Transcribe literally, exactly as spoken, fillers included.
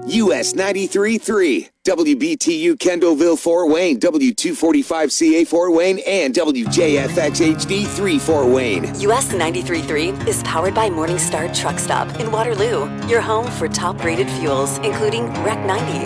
U S ninety-three point three, W B T U Kendallville Fort Wayne, W two forty-five C A Fort Wayne, and W J F X H D three Fort Wayne. U S ninety-three point three is powered by Morningstar Truck Stop in Waterloo, your home for top-rated fuels, including R E C ninety,